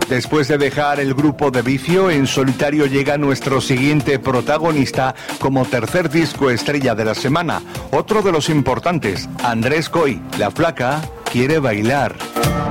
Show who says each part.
Speaker 1: Después de dejar el grupo de Vicio, en solitario llega nuestro siguiente protagonista como tercer disco estrella de la semana. Otro de los importantes, Andrés Coy, La Flaca quiere bailar.